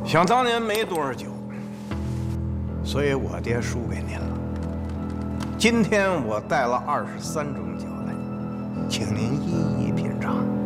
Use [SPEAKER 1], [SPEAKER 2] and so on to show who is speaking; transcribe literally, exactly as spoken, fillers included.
[SPEAKER 1] 想当年没多少酒，所以我爹输给您了。今天我带了二十三种酒来，请您一一品尝。